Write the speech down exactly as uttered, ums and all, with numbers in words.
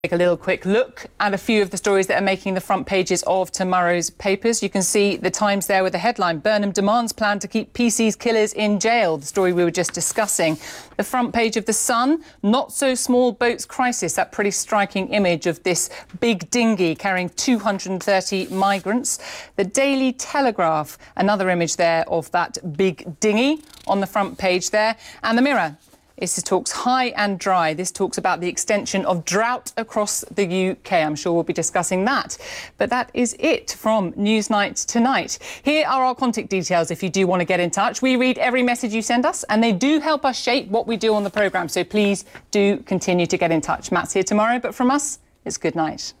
Take a little quick look at a few of the stories that are making the front pages of tomorrow's papers. You can see the Times there with the headline, Burnham demands plan to keep P C's killers in jail, the story we were just discussing. The front page of The Sun, not so small boats crisis, that pretty striking image of this big dinghy carrying two hundred thirty migrants. The Daily Telegraph, another image there of that big dinghy on the front page there. And The Mirror. This talks high and dry. This talks about the extension of drought across the U K. I'm sure we'll be discussing that. But that is it from Newsnight tonight. Here are our contact details if you do want to get in touch. We read every message you send us and they do help us shape what we do on the programme. So please do continue to get in touch. Matt's here tomorrow, but from us, it's good night.